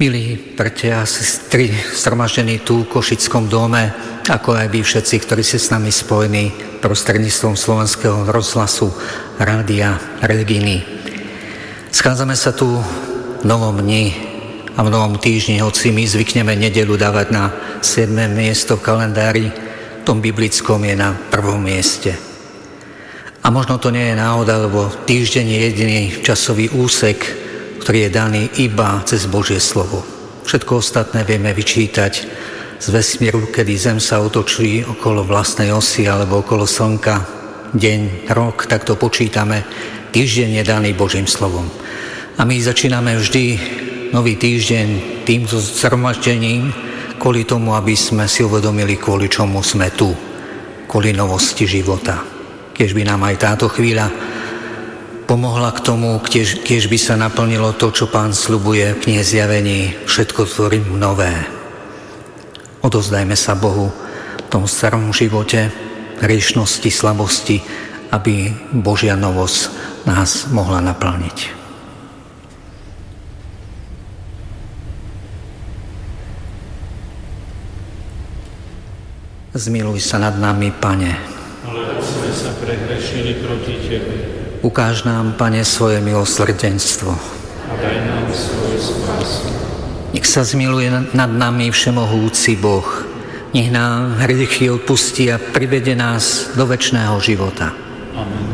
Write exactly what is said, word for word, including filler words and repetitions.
Milí bratia a sestry, zhromaždení tu v Košickom dome, ako aj vy všetci, ktorí ste s nami spojení prostredníctvom Slovenského rozhlasu, rádia Reginy. Schádzame sa tu v novom dni a v novom týždni, hoci my zvykneme nedeľu dávať na siedme miesto v kalendári, v tom biblickom je na prvom mieste. A možno to nie je náhoda, lebo týždeň je jediný časový úsek, ktorý je daný iba cez Božie slovo. Všetko ostatné vieme vyčítať z vesmíru, kedy Zem sa otočí okolo vlastnej osy alebo okolo Slnka. Deň, rok, tak to počítame. Týždeň je daný Božím slovom. A my začíname vždy nový týždeň týmto zhromaždením kvôli tomu, aby sme si uvedomili, kvôli čomu sme tu. Kvôli novosti života. Keď by nám aj táto chvíľa pomohla k tomu, keď, keď by sa naplnilo to, čo Pán sľubuje v knihe Zjavení, všetko tvorím nové. Odovzdajme sa Bohu v tom starom živote, hriešnosti, slabosti, aby Božia novosť nás mohla naplniť. Zmiluj sa nad nami, Pane. Ale sme sa prehrešili proti Tebe. Ukáž nám, Pane, svoje milosrdenstvo. A daj nám svoju spásu. Nech sa zmiluje nad nami všemohúci Boh. Nech nám hriechy odpustí a privede nás do večného života. Amen.